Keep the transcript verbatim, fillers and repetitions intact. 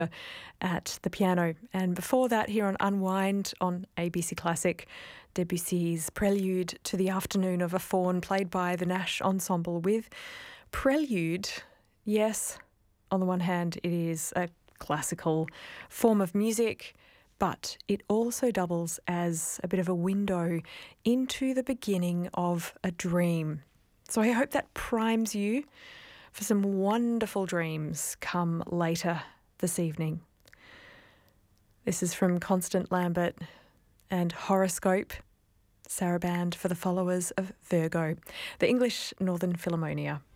at the piano. And before that, here on Unwind on A B C Classic, Debussy's Prelude to the Afternoon of a Faun, played by the Nash Ensemble with Prelude. Yes, on the one hand, it is a classical form of music, but it also doubles as a bit of a window into the beginning of a dream. So I hope that primes you for some wonderful dreams come later this evening. This is from Constant Lambert and Horoscope, Saraband for the followers of Virgo, the English Northern Philharmonia.